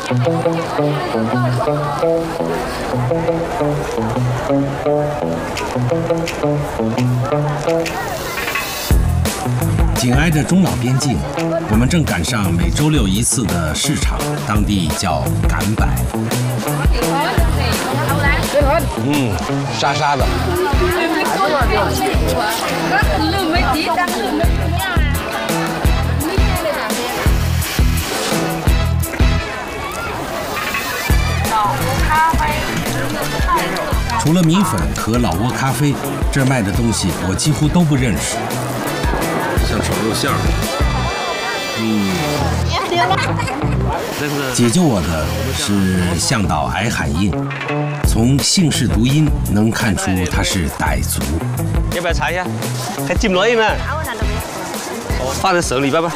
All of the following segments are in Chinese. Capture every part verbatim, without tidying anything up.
紧挨着中老边境，我们正赶上每周六一次的市场，当地叫赶摆。 嗯，沙沙的。除了米粉和老挝咖啡，这儿卖的东西我几乎都不认识。像炒肉馅儿，嗯，解救我的是向导矮喊印，从姓氏读音能看出他是傣族。 要不要尝一下？还浸落吗？放在手里边吧。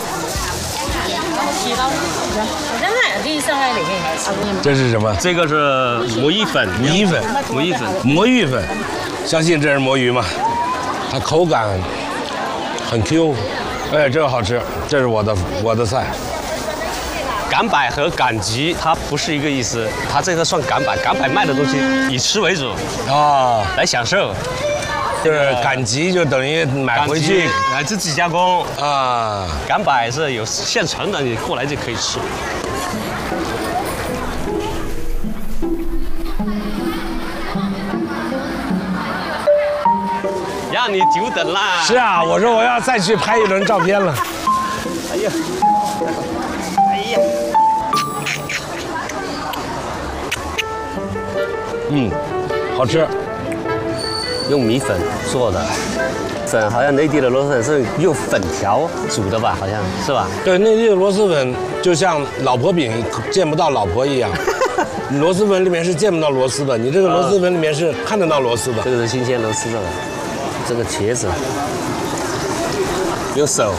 这是什么？ 这个是魔芋粉， 魔芋粉， 魔芋粉， 魔芋粉。相信这是魔芋吗？它口感很 Q， 哎，这个好吃，这是我的我的菜。 赶摆和赶集它不是一个意思，它这个算赶摆，赶摆卖的东西以吃为主啊， 来享受。 就是赶集就等于买回去来自己加工啊， 赶摆是有现成的，你过来就可以吃。让你久等啦！ 是啊，我说我要再去拍一轮照片了。 哎呀，哎呀， 嗯，好吃。 用米粉做的，粉好像内地的螺蛳粉是用粉条煮的吧？好像是吧？ 对，内地的螺蛳粉就像老婆饼见不到老婆一样，螺蛳粉里面是见不到螺丝的，你这个螺蛳粉里面是看得到螺丝的。 这个是新鲜螺丝的，这个茄子用手，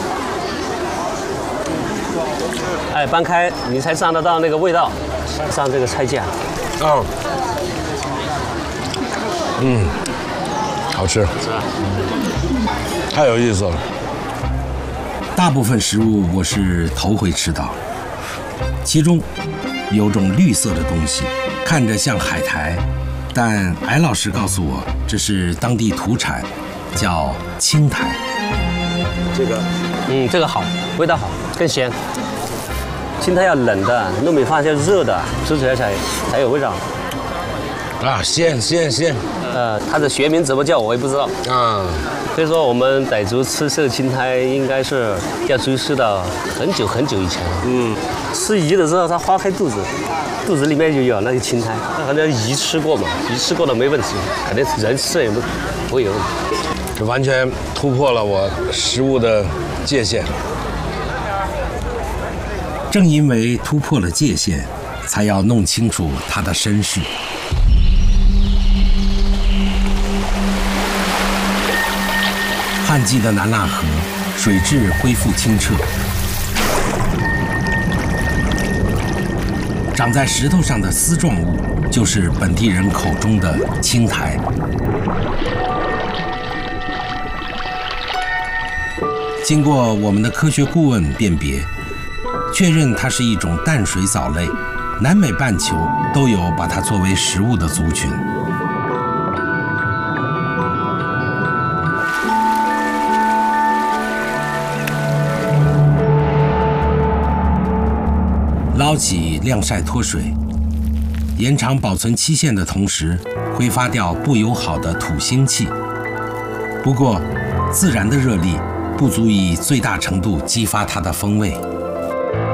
哎，搬开你才尝得到那个味道，上这个菜架。 嗯，嗯。好吃，太有意思了。 大部分食物我是头回吃到，其中有种绿色的东西，看着像海苔，但艾老师告诉我这是当地土产，叫青苔。 这个，嗯，这个好，味道好，更鲜。青苔要冷的，糯米饭要热的，吃起来才才有味道。 啊，鲜鲜鲜。 呃，它的学名怎么叫我也不知道啊。 所以说我们傣族吃这个青苔，应该是要追溯到很久很久以前。嗯，吃鱼的时候它划开肚子，肚子里面就有那个青苔。那反正鱼吃过嘛，鱼吃过的没问题，肯定人吃也不不会有问题。 这完全突破了我食物的界限。 正因为突破了界限，才要弄清楚它的身世。旱季的南腊河水质恢复清澈，长在石头上的丝状物就是本地人口中的青苔。经过我们的科学顾问辨别，确认它是一种淡水藻类，南美半球都有把它作为食物的族群。捞起晾晒脱水，延长保存期限的同时，挥发掉不友好的土腥气。不过，自然的热力不足以最大程度激发它的风味。